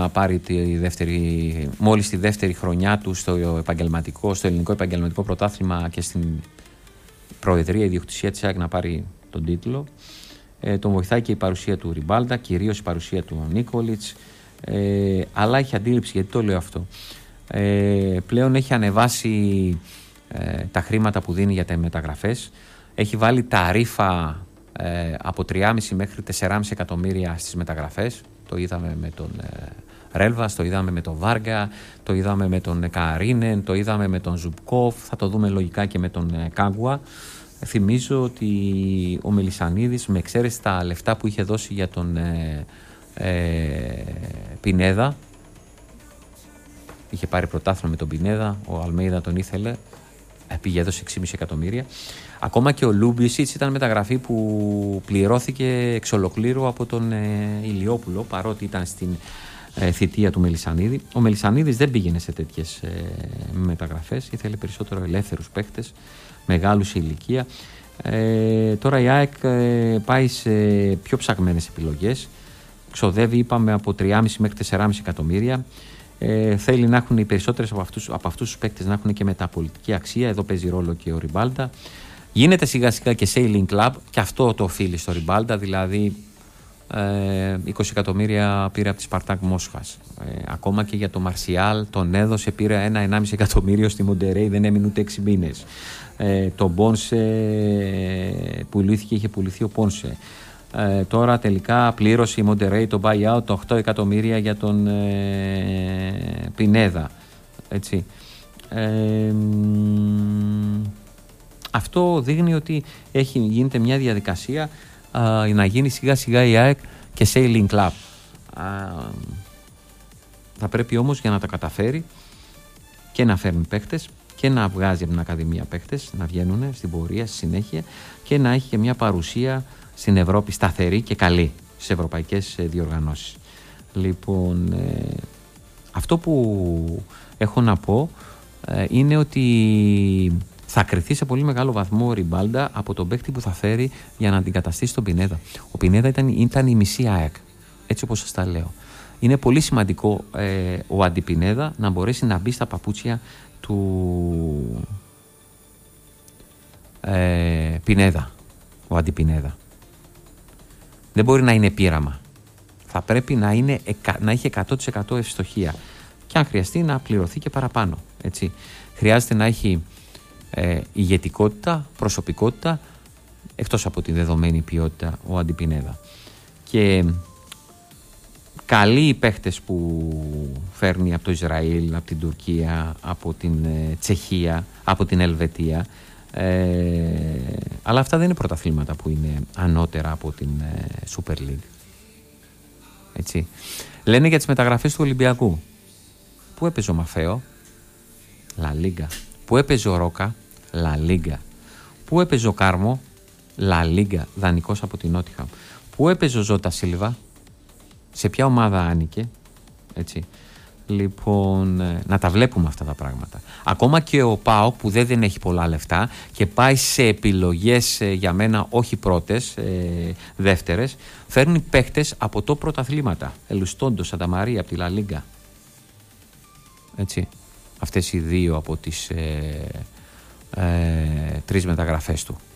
να πάρει μόλις τη δεύτερη χρονιά του στο ελληνικό επαγγελματικό πρωτάθλημα και στην προεδρία ιδιοκτησία της ΑΕΚ να πάρει τον τίτλο. Τον βοηθάει και η παρουσία του Ριμπάλντα, κυρίως η παρουσία του Νίκολιτς, αλλά έχει αντίληψη, γιατί το λέω αυτό. Πλέον έχει ανεβάσει τα χρήματα που δίνει για τα μεταγραφές. Έχει βάλει ταρίφα από 3,5 μέχρι 4,5 εκατομμύρια στις μεταγραφές. Το είδαμε με τον Ρέλβας, το είδαμε με τον Βάργα, το είδαμε με τον Καρίνεν, το είδαμε με τον Ζουμπκόφ, θα το δούμε λογικά και με τον Κάγκουα. Θυμίζω ότι ο Μελισσανίδης, με εξαίρεση τα λεφτά που είχε δώσει για τον Πινέδα, είχε πάρει πρωτάθλημα με τον Πινέδα, ο Αλμέιδα τον ήθελε, πήγε έδωσε 6,5 εκατομμύρια. Ακόμα και ο Λούμπισιτς ήταν μεταγραφή που πληρώθηκε εξ ολοκλήρου από τον Ηλιόπουλο, παρότι ήταν στην θητεία του Μελισσανίδη. Ο Μελισσανίδης δεν πήγαινε σε τέτοιες μεταγραφές, ήθελε περισσότερο ελεύθερους παίχτες, μεγάλους σε ηλικία. Τώρα η ΑΕΚ πάει σε πιο ψαγμένες επιλογές. Ξοδεύει, είπαμε, από 3,5 μέχρι 4,5 εκατομμύρια. Θέλει να έχουν οι περισσότερες από αυτούς τους παίκτες να έχουν και μεταπολιτική αξία. Εδώ παίζει ρόλο και ο Ριμπάλντα. Γίνεται σιγά σιγά και sailing club, και αυτό το οφείλει στο Ριμπάλντα, δηλαδή 20 εκατομμύρια πήρε από τη Σπαρτάκ Μόσχας. Ακόμα και για το Μαρσιάλ τον έδωσε, πήρε 1,5 εκατομμύριο στη Μοντερέι, δεν έμεινε ούτε 6 μήνες. Το Μπόνσε πουλήθηκε, είχε πουληθεί ο Πόνσε. Τώρα τελικά πλήρωσε η Μοντερέι το buyout, το 8 εκατομμύρια για τον Πινέδα. Έτσι. Αυτό δείχνει ότι γίνεται μια διαδικασία να γίνει σιγά σιγά η ΑΕΚ και sailing club. Θα πρέπει όμως, για να τα καταφέρει, και να φέρνει παίχτες και να βγάζει από την Ακαδημία παίχτες να βγαίνουν στην πορεία, στη συνέχεια, και να έχει και μια παρουσία στην Ευρώπη σταθερή και καλή στις ευρωπαϊκές διοργανώσεις. Λοιπόν, αυτό που έχω να πω είναι ότι θα κριθεί σε πολύ μεγάλο βαθμό ο Ριμπάλντα από τον παίκτη που θα φέρει για να αντικαταστήσει τον Πινέδα. Ο Πινέδα ήταν η μισή ΑΕΚ, έτσι όπως σας τα λέω. Είναι πολύ σημαντικό ο Αντιπινέδα να μπορέσει να μπει στα παπούτσια του Πινέδα, ο Αντιπινέδα. Δεν μπορεί να είναι πείραμα. Θα πρέπει να έχει 100% ευστοχία. Και αν χρειαστεί να πληρωθεί και παραπάνω. Έτσι. Χρειάζεται να έχει ηγετικότητα, προσωπικότητα, εκτός από τη δεδομένη ποιότητα, ο Αντιπινέδα. Και καλοί οι παίχτες που φέρνει από το Ισραήλ, από την Τουρκία, από την Τσεχία, από την Ελβετία, αλλά αυτά δεν είναι πρωταθλήματα που είναι ανώτερα από την Super League. Έτσι. Λένε για τις μεταγραφές του Ολυμπιακού. Πού έπαιζε ο Μαφέο? Λα Λίγκα. Πού έπαιζε ο Ρόκα? Λα Λίγκα. Πού έπαιζε ο Κάρμο? Λα Λίγκα, δανεικός από την Νότιχαμ. Πού έπαιζε ο Ζώτα Σίλβα? Σε ποια ομάδα άνοικε? Έτσι. Λοιπόν, να τα βλέπουμε αυτά τα πράγματα. Ακόμα και ο ΠΑΟΚ, που δεν έχει πολλά λεφτά και πάει σε επιλογές για μένα όχι πρώτες, δεύτερες, φέρνει παίχτες από το πρωταθλήματα. Ελουστόντο, Σανταμαρία από τη Λα Λίγκα. Έτσι. Αυτές οι δύο από τις 3 μεταγραφές του.